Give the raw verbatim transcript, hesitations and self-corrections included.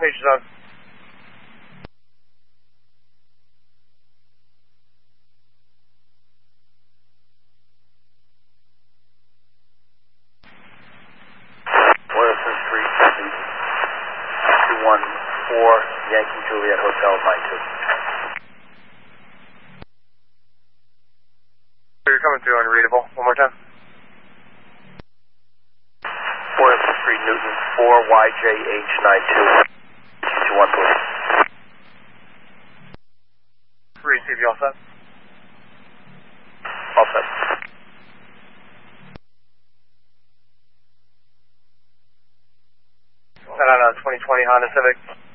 Major zone. Boylston Street, two one four, Yankee Juliet Hotel, nine two. You're coming through unreadable. One more time. Boylston Street, Newton, four Y J H nine two. two one four. Receive you all set? All set. Set on a twenty twenty Honda Civic.